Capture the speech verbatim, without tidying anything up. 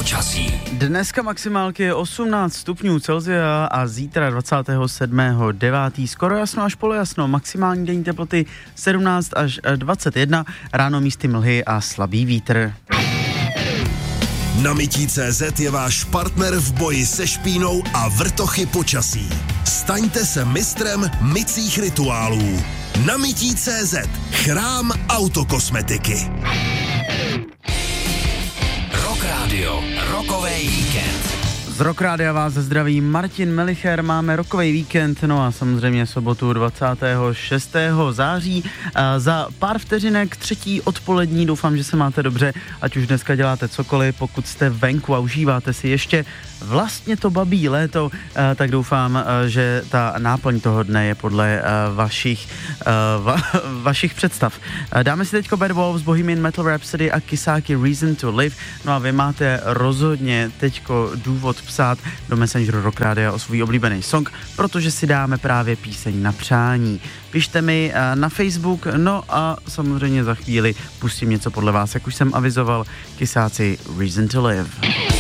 počasí. Dneska maximálky je osmnáct stupňů Celsia a zítra dvacátého sedmého devátého skoro jasno až polojasno, maximální denní teploty sedmnáct až dvacet jedna, ráno místy mlhy a slabý vítr. Na Mytí tečka cé zet je váš partner v boji se špínou a vrtochy počasí. Staňte se mistrem mycích rituálů. Na Mytí tečka cé zet. Chrám autokosmetiky. Rock Radio. Rokovej víkend. Z Rock Rádia vás zdraví Martin Melicher, máme rokový víkend, no a samozřejmě sobotu dvacátého šestého září. A za pár vteřinek třetí odpolední, doufám, že se máte dobře, ať už dneska děláte cokoliv, pokud jste venku a užíváte si ještě vlastně to babí léto, tak doufám, že ta náplň toho dne je podle vašich, va, vašich představ. Dáme si teďko Bad Wolves, Bohemian Metal Rhapsody a Kisaki Reason to Live, no a vy máte rozhodně teďko důvod psát do Messengeru Rock Rádia o svůj oblíbený song, protože si dáme právě píseň na přání. Pište mi na Facebook, no a samozřejmě za chvíli pustím něco podle vás, jak už jsem avizoval, Kisáci Reason to Live.